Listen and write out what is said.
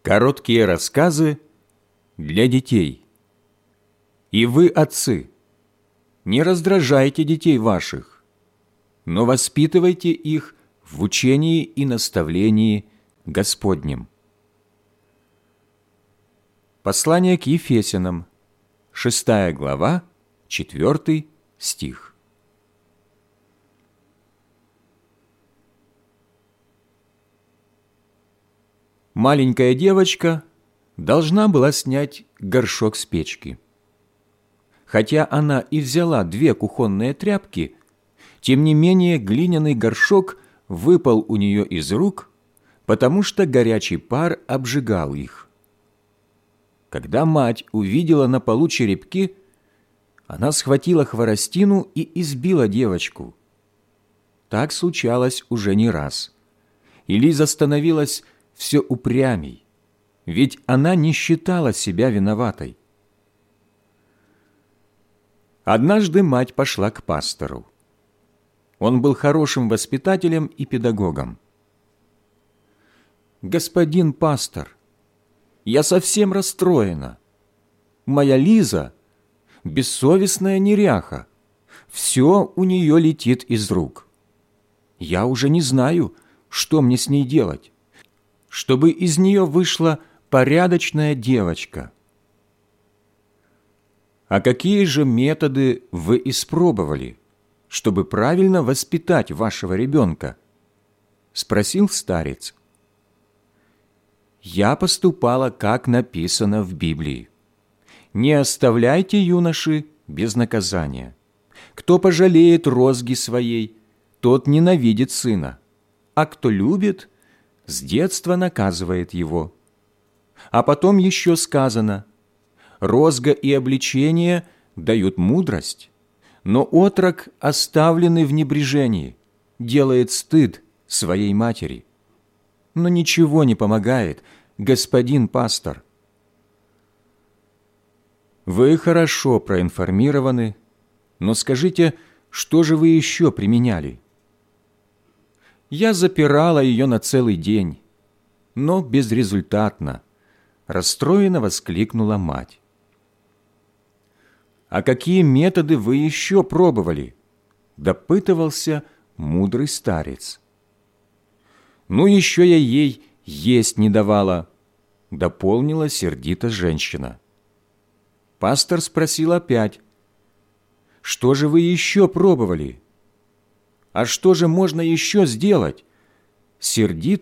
Короткие рассказы для детей. И вы, отцы, не раздражайте детей ваших, но воспитывайте их в учении и наставлении Господнем. Послание к Ефесянам, 6 глава, 4 стих. Маленькая девочка должна была снять горшок с печки. Хотя она и взяла 2 кухонные тряпки, тем не менее глиняный горшок выпал у нее из рук, потому что горячий пар обжигал их. Когда мать увидела на полу черепки, она схватила хворостину и избила девочку. Так случалось уже не раз. И Лиза становилась все упрямей, ведь она не считала себя виноватой. Однажды мать пошла к пастору. Он был хорошим воспитателем и педагогом. «Господин пастор, я совсем расстроена. Моя Лиза – бессовестная неряха. Все у нее летит из рук. Я уже не знаю, что мне с ней делать, чтобы из нее вышла порядочная девочка». «А какие же методы вы испробовали, чтобы правильно воспитать вашего ребенка?» – спросил старец. «Я поступала, как написано в Библии. Не оставляйте юноши без наказания. Кто пожалеет розги своей, тот ненавидит сына, а кто любит, с детства наказывает его». А потом еще сказано: «Розга и обличение дают мудрость, но отрок, оставленный в небрежении, делает стыд своей матери». Но ничего не помогает, господин пастор. Вы хорошо проинформированы, но скажите, что же вы еще применяли? Я запирала ее на целый день, но безрезультатно, расстроенно воскликнула мать. «А какие методы вы еще пробовали?» – допытывался мудрый старец. «Ну, еще я ей есть не давала», – дополнила сердито женщина. Пастор спросил опять: «Что же вы еще пробовали?» «А что же можно еще сделать?» – сердито